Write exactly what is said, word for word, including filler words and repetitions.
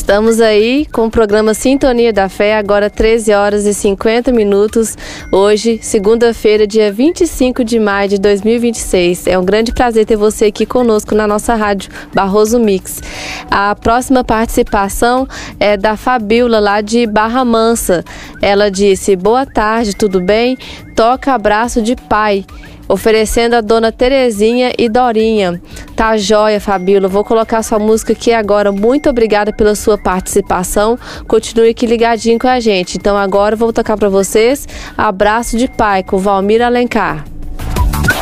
Estamos aí com o programa Sintonia da Fé, agora treze horas e cinquenta minutos. Hoje, segunda-feira, dia vinte e cinco de maio de dois mil e vinte e seis. É um grande prazer ter você aqui conosco na nossa rádio Barroso Mix. A próxima participação é da Fabiola, lá de Barra Mansa. Ela disse: boa tarde, tudo bem? Toca Abraço de Pai, oferecendo a dona Terezinha e Dorinha. Tá joia, Fabíola. Vou colocar sua música aqui agora. Muito obrigada pela sua participação. Continue aqui ligadinho com a gente. Então agora eu vou tocar para vocês Abraço de Pai, com Valmir Alencar.